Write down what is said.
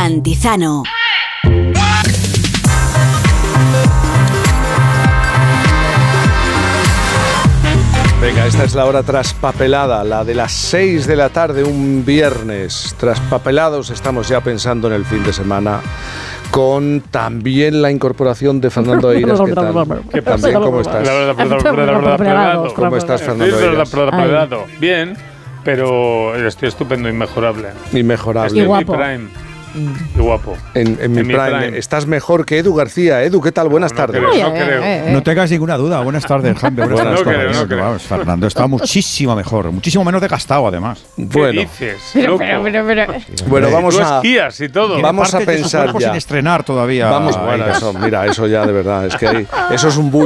Cantizano. Venga, esta es la hora traspapelada, la de las 6 de la tarde, un viernes. Traspapelados, estamos ya pensando en el fin de semana, con también la incorporación de Fernando Eiras. ¿Qué tal? ¿Qué pasa? También, ¿cómo estás? ¿Cómo estás, Fernando Eiras? Bien, pero estoy estupendo, inmejorable. Inmejorable. Estoy en mi prime. Y guapo. En mi prime. Estás mejor que Edu García. Edu, ¿qué tal? Buenas tardes. No creo. No tengas ninguna duda. Buenas tardes, Jaime. No creo. Vamos, Fernando está muchísimo mejor, muchísimo menos desgastado, además. Bueno, ¿Qué dices? Loco. bueno, vamos Tú a esquías y todo. Vamos a Parte de su pensar cuerpo ya. sin estrenar todavía. Vamos, bueno, eso, mira, eso ya de verdad, es que eso es un